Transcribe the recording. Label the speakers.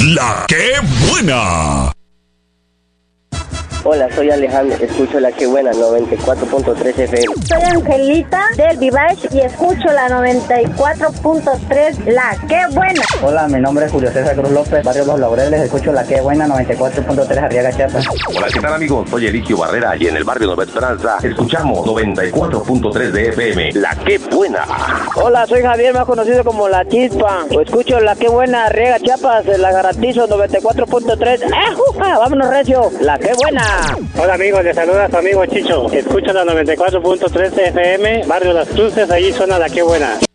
Speaker 1: La que buena.
Speaker 2: Hola, soy Alejandro, escucho La que buena, 94.3 FM.
Speaker 3: Soy Angelita del Vivage y escucho la 94.3 La que buena.
Speaker 4: Hola, mi nombre es Julio César Cruz López, barrio Los Laureles, escucho La que buena, 94.3 Arriaga, Chiapas.
Speaker 5: Hola, ¿qué tal, amigos? Soy Eligio Barrera y en el barrio Nueva Esperanza escuchamos 94.3 de FM, La que buena.
Speaker 6: Hola, soy Javier, más conocido como La Chispa. Escucho La que buena, Arriaga, Chiapas, la garantizo 94.3. Vámonos, recio, La que buena.
Speaker 7: Hola amigos, les saluda a su amigo Chicho. Escucha la 94.3 FM, barrio Las Cruces, ahí suena La que buena.